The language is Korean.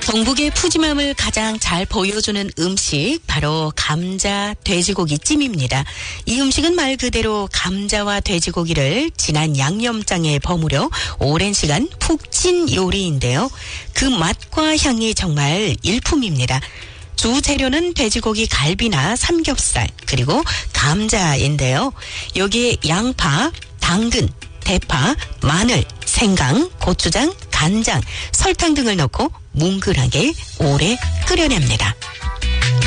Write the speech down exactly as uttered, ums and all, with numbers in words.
동북의 푸짐함을 가장 잘 보여주는 음식 바로 감자 돼지고기찜입니다. 이 음식은 말 그대로 감자와 돼지고기를 진한 양념장에 버무려 오랜 시간 푹 찐 요리인데요. 그 맛과 향이 정말 일품입니다. 주 재료는 돼지고기 갈비나 삼겹살 그리고 감자인데요. 여기에 양파, 당근, 대파, 마늘, 생강, 고추장, 간장, 설탕 등을 넣고 뭉근하게 오래 끓여냅니다.